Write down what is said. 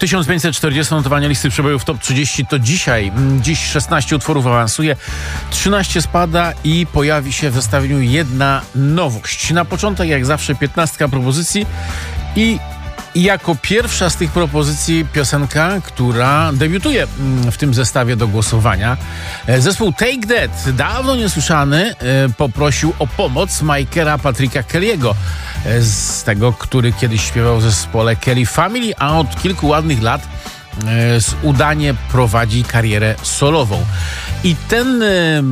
1540 notowania listy przebojów Top 30 to dziś 16 utworów awansuje, 13 spada i pojawi się w zestawieniu jedna nowość. Na początek jak zawsze 15 propozycji i jako pierwsza z tych propozycji piosenka, która debiutuje w tym zestawie do głosowania. Zespół Take That, dawno niesłyszany, poprosił o pomoc Michaela Patricka Kelly'ego, z tego, który kiedyś śpiewał w zespole Kelly Family, a od kilku ładnych lat udanie prowadzi karierę solową. I ten